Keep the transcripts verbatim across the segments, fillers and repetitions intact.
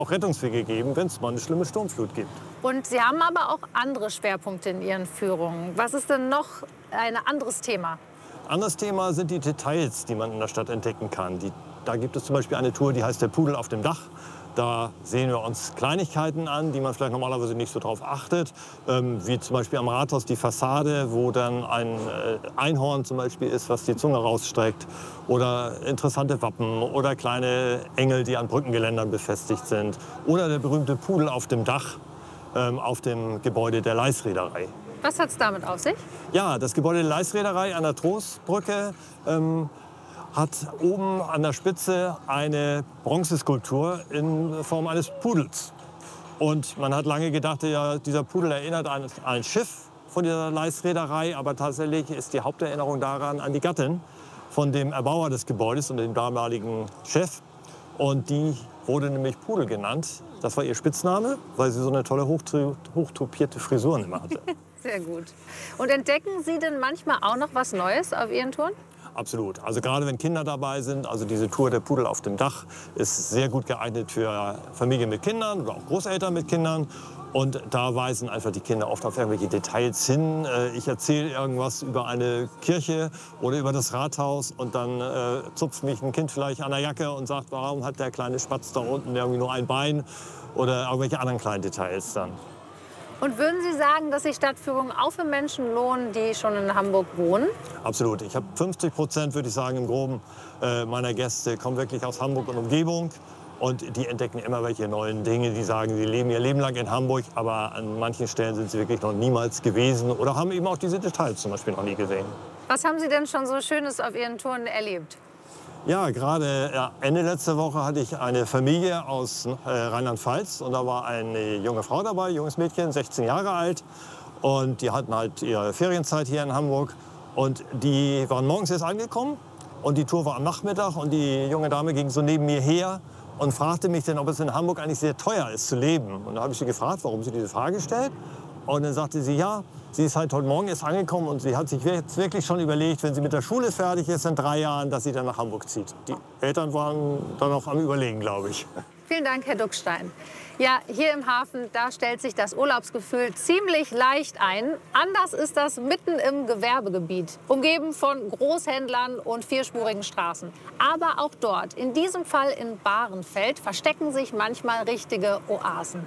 auch Rettungswege geben, wenn es mal eine schlimme Sturmflut gibt. Und Sie haben aber auch andere Schwerpunkte in Ihren Führungen. Was ist denn noch ein anderes Thema? Anderes Thema sind die Details, die man in der Stadt entdecken kann. Die, da gibt es zum Beispiel eine Tour, die heißt der Pudel auf dem Dach. Da sehen wir uns Kleinigkeiten an, die man vielleicht normalerweise nicht so drauf achtet. Ähm, wie zum Beispiel am Rathaus die Fassade, wo dann ein äh, Einhorn zum Beispiel ist, was die Zunge rausstreckt. Oder interessante Wappen oder kleine Engel, die an Brückengeländern befestigt sind. Oder der berühmte Pudel auf dem Dach ähm, auf dem Gebäude der Leisreederei. Was hat es damit auf sich? Ja, das Gebäude der Leisreederei an der Trostbrücke ähm, hat oben an der Spitze eine Bronzeskulptur in Form eines Pudels. Und man hat lange gedacht, ja, dieser Pudel erinnert an ein Schiff von dieser Leisreederei. Aber tatsächlich ist die Haupterinnerung daran an die Gattin von dem Erbauer des Gebäudes und dem damaligen Chef. Und die wurde nämlich Pudel genannt. Das war ihr Spitzname, weil sie so eine tolle hochtopierte Frisur immer hatte. Sehr gut. Und entdecken Sie denn manchmal auch noch was Neues auf Ihren Touren? Absolut. Also gerade wenn Kinder dabei sind, also diese Tour der Pudel auf dem Dach ist sehr gut geeignet für Familien mit Kindern oder auch Großeltern mit Kindern. Und da weisen einfach die Kinder oft auf irgendwelche Details hin. Ich erzähle irgendwas über eine Kirche oder über das Rathaus und dann äh, zupft mich ein Kind vielleicht an der Jacke und sagt, warum hat der kleine Spatz da unten irgendwie nur ein Bein oder irgendwelche anderen kleinen Details dann. Und würden Sie sagen, dass sich Stadtführungen auch für Menschen lohnen, die schon in Hamburg wohnen? Absolut. Ich habe fünfzig Prozent, würde ich sagen, im Groben äh, meiner Gäste kommen wirklich aus Hamburg und Umgebung. Und die entdecken immer welche neuen Dinge. Die sagen, sie leben ihr Leben lang in Hamburg, aber an manchen Stellen sind sie wirklich noch niemals gewesen oder haben eben auch diese Details zum Beispiel noch nie gesehen. Was haben Sie denn schon so Schönes auf Ihren Touren erlebt? Ja, gerade ja, Ende letzter Woche hatte ich eine Familie aus äh, Rheinland-Pfalz. Und da war eine junge Frau dabei, ein junges Mädchen, sechzehn Jahre alt. Und die hatten halt ihre Ferienzeit hier in Hamburg. Und die waren morgens erst angekommen. Und die Tour war am Nachmittag. Und die junge Dame ging so neben mir her und fragte mich dann, ob es in Hamburg eigentlich sehr teuer ist zu leben. Und da habe ich sie gefragt, warum sie diese Frage stellt. Und dann sagte sie, ja, sie ist halt heute Morgen erst angekommen und sie hat sich jetzt wirklich schon überlegt, wenn sie mit der Schule fertig ist in drei Jahren, dass sie dann nach Hamburg zieht. Die Eltern waren dann noch am Überlegen, glaube ich. Vielen Dank, Herr Duckstein. Ja, hier im Hafen, da stellt sich das Urlaubsgefühl ziemlich leicht ein. Anders ist das mitten im Gewerbegebiet, umgeben von Großhändlern und vierspurigen Straßen. Aber auch dort, in diesem Fall in Bahrenfeld, verstecken sich manchmal richtige Oasen.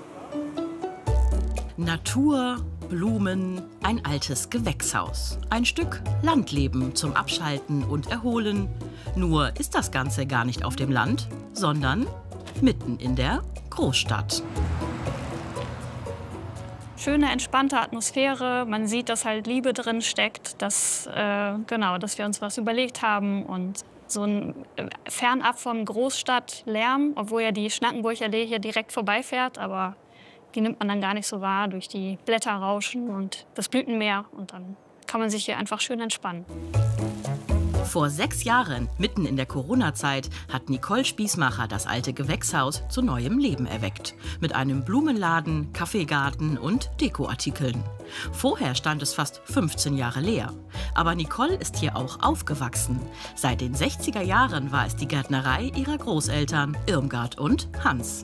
Natur, Blumen, ein altes Gewächshaus. Ein Stück Landleben zum Abschalten und Erholen. Nur ist das Ganze gar nicht auf dem Land, sondern mitten in der Großstadt. Schöne, entspannte Atmosphäre. Man sieht, dass halt Liebe drin steckt, dass, äh, genau, dass wir uns was überlegt haben. Und so ein äh, fernab vom Großstadtlärm, obwohl ja die Schnackenburgallee hier direkt vorbeifährt, aber die nimmt man dann gar nicht so wahr durch die Blätterrauschen und das Blütenmeer. Und dann kann man sich hier einfach schön entspannen. Vor sechs Jahren, mitten in der Corona-Zeit, hat Nicole Spießmacher das alte Gewächshaus zu neuem Leben erweckt. Mit einem Blumenladen, Kaffeegarten und Dekoartikeln. Vorher stand es fast fünfzehn Jahre leer. Aber Nicole ist hier auch aufgewachsen. Seit den sechziger Jahren war es die Gärtnerei ihrer Großeltern Irmgard und Hans.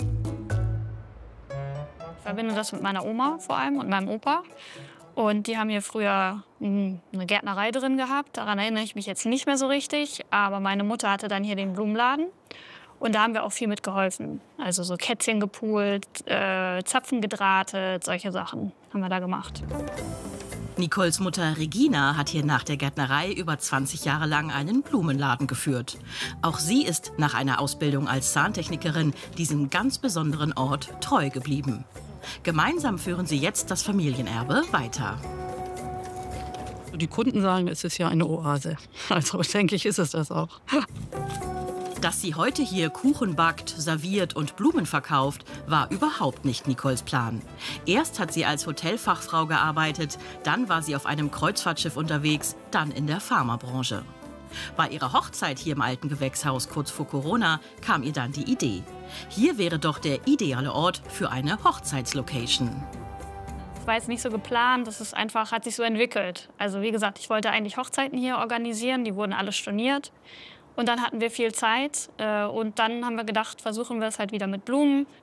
Ich verbinde das mit meiner Oma vor allem und meinem Opa. Und die haben hier früher eine Gärtnerei drin gehabt. Daran erinnere ich mich jetzt nicht mehr so richtig. Aber meine Mutter hatte dann hier den Blumenladen. Und da haben wir auch viel mitgeholfen. Also so Kätzchen gepult, äh, Zapfen gedrahtet, solche Sachen haben wir da gemacht. Nicoles Mutter Regina hat hier nach der Gärtnerei über zwanzig Jahre lang einen Blumenladen geführt. Auch sie ist nach einer Ausbildung als Zahntechnikerin diesem ganz besonderen Ort treu geblieben. Gemeinsam führen sie jetzt das Familienerbe weiter. Die Kunden sagen, es ist ja eine Oase. Also denke ich, ist es das auch. Dass sie heute hier Kuchen backt, serviert und Blumen verkauft, war überhaupt nicht Nicoles Plan. Erst hat sie als Hotelfachfrau gearbeitet, dann war sie auf einem Kreuzfahrtschiff unterwegs, dann in der Pharmabranche. Bei ihrer Hochzeit hier im alten Gewächshaus kurz vor Corona kam ihr dann die Idee. Hier wäre doch der ideale Ort für eine Hochzeitslocation. Das war jetzt nicht so geplant, das ist einfach, hat sich so entwickelt. Also wie gesagt, ich wollte eigentlich Hochzeiten hier organisieren, die wurden alle storniert. Und dann hatten wir viel Zeit äh, und dann haben wir gedacht, versuchen wir es halt wieder mit Blumen.